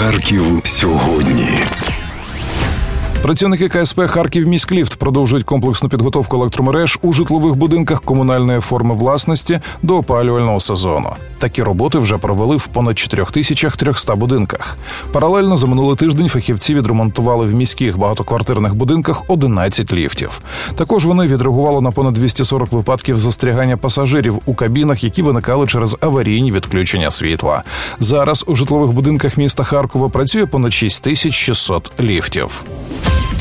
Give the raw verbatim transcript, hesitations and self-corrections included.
Харків сьогодні. Працівники ка ес пе «Харківміськліфт» продовжують комплексну підготовку електромереж у житлових будинках комунальної форми власності до опалювального сезону. Такі роботи вже провели в понад чотири тисячі триста будинках. Паралельно за минулий тиждень фахівці відремонтували в міських багатоквартирних будинках одинадцять ліфтів. Також вони відреагували на понад двісті сорок випадків застрягання пасажирів у кабінах, які виникали через аварійні відключення світла. Зараз у житлових будинках міста Харкова працює понад шість тисяч шістсот ліфтів.